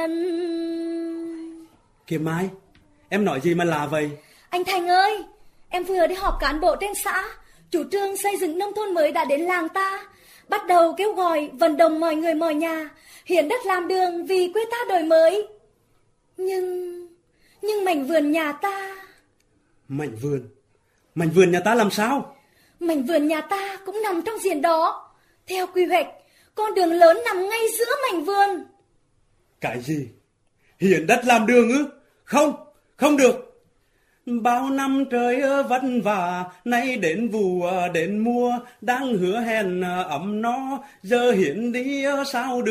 nhân. Kìa Mai, em nói gì mà lạ vậy? Anh Thành ơi, em vừa đi họp cán bộ trên xã, chủ trương xây dựng nông thôn mới đã đến làng ta, bắt đầu kêu gọi vận động mọi người mọi nhà hiến đất làm đường vì quê ta đổi mới. Nhưng mảnh vườn nhà ta... Mảnh vườn nhà ta làm sao? Mảnh vườn nhà ta cũng nằm trong diện đó. Theo quy hoạch, con đường lớn nằm ngay giữa mảnh vườn. Cái gì? Hiến đất làm đường ư? Không được. Bao năm trời vất vả, nay đến vụ đến mùa, đang hứa hẹn ấm no, giờ hiến đi sao được?